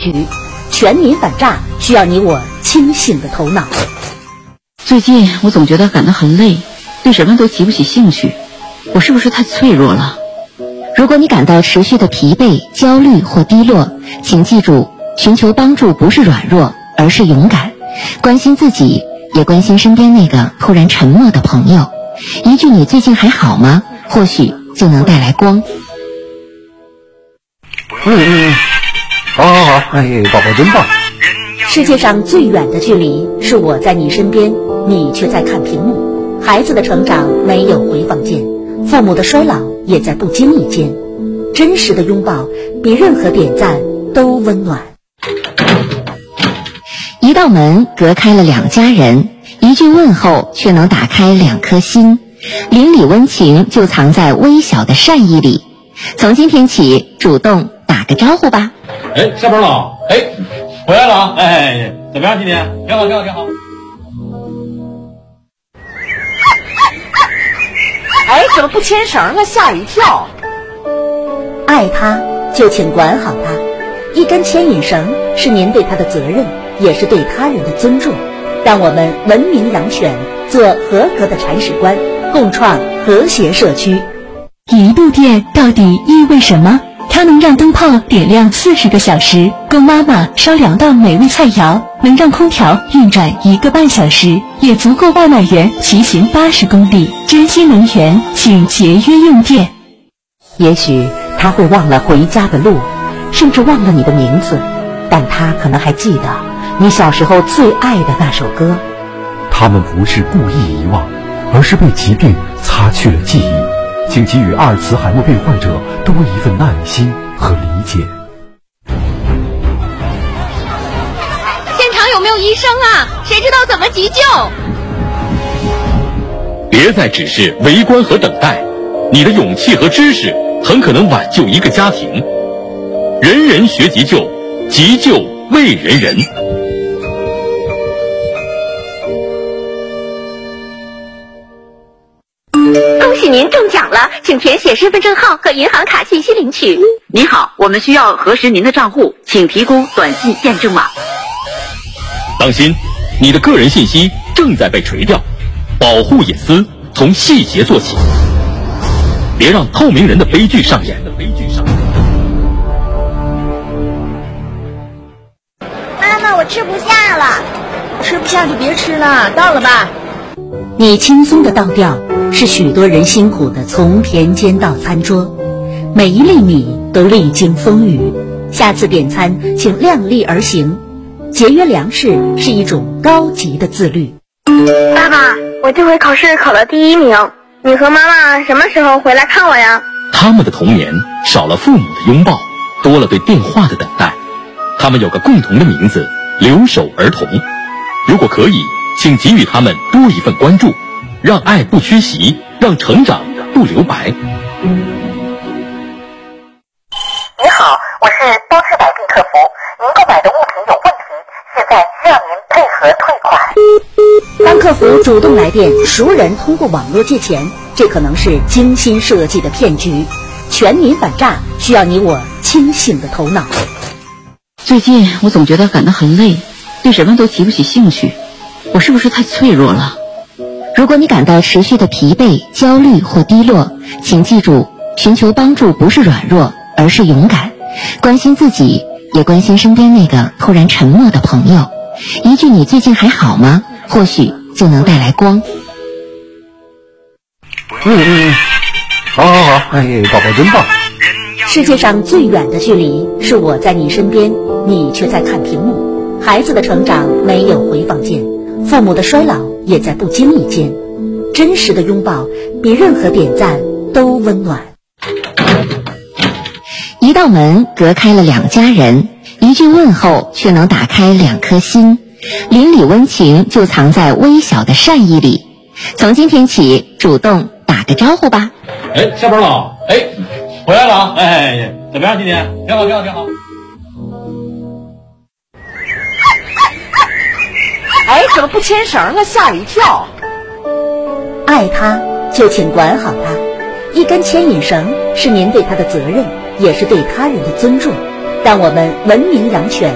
局，全民反诈需要你我清醒的头脑。 最近我总觉得感到很累，对什么都提不起兴趣，我是不是太脆弱了？ 如果你感到持续的疲惫、焦虑或低落，请记住，寻求帮助不是软弱，而是勇敢。关心自己，也关心身边那个突然沉默的朋友。一句你最近还好吗？或许就能带来光。 好，哎，宝宝真棒。 世界上最远的距离是我在你身边，你却在看屏幕。孩子的成长没有回放键，父母的衰老也在不经意间。真实的拥抱比任何点赞都温暖。 一道门隔开了两家人，一句问候却能打开两颗心。邻里温情就藏在微小的善意里。从今天起，主动打个招呼吧。 哎，下班了，哎，回来了啊！哎，怎么样？今天挺好。 哎，怎么不牵绳了？吓我一跳。 爱他就请管好他，一根牵引绳是您对他的责任，也是对他人的尊重。让我们文明养犬，做合格的铲屎官，共创和谐社区。 一度电到底意味什么？它能让灯泡点亮40个小时，供妈妈烧2道美味菜肴，能让空调运转1个半小时，也足够外卖员骑行80公里。知机能源，请节约用电。 也许他会忘了回家的路，甚至忘了你的名字，但他可能还记得你小时候最爱的那首歌。 他们不是故意遗忘，而是被疾病擦去了记忆。请给予阿尔茨海默病患者多一份耐心和理解。 现场有没有医生啊？谁知道怎么急救？ 别再只是围观和等待，你的勇气和知识很可能挽救一个家庭。人人学急救，急救为人人。 恭喜您中奖了，请填写身份证号和银行卡信息领取。 您好，我们需要核实您的账户，请提供短信验证码。 当心，你的个人信息正在被垂掉，保护隐私从细节做起，别让透明人的悲剧上演。 妈妈，我吃不下了。 吃不下就别吃了，倒了吧。 你轻松的倒掉，是许多人辛苦的从田间到餐桌，每一粒米都历经风雨。下次点餐请量力而行，节约粮食是一种高级的自律。 爸爸，我这回考试考了第1名，你和妈妈什么时候回来看我呀？ 他们的童年少了父母的拥抱，多了对电话的等待。他们有个共同的名字，留守儿童。如果可以，请给予他们多一份关注，让爱不缺席，让成长不留白。 你好，我是多次百病客服，您购买的物品有问题，现在需要您配合退款。 当客服主动来电，熟人通过网络借钱，这可能是精心设计的骗局。全民反诈需要你我清醒的头脑。 最近我总觉得感到很累，对什么都提不起兴趣，我是不是太脆弱了？ 如果你感到持续的疲惫、焦虑或低落，请记住，寻求帮助不是软弱，而是勇敢。关心自己，也关心身边那个突然沉默的朋友。一句你最近还好吗？或许就能带来光。 好，哎，宝宝真棒。 世界上最远的距离是我在你身边，你却在看屏幕。孩子的成长没有回放键，父母的衰老也在不经意间。真实的拥抱比任何点赞都温暖。 一道门隔开了两家人，一句问候却能打开两颗心。邻里温情就藏在微小的善意里。从今天起，主动打个招呼吧。 哎，下班了，哎，回来了啊！哎，怎么样？今天挺好。 哎，怎么不牵绳了？吓我一跳。 爱他就请管好他，一根牵引绳是您对他的责任，也是对他人的尊重。让我们文明养犬，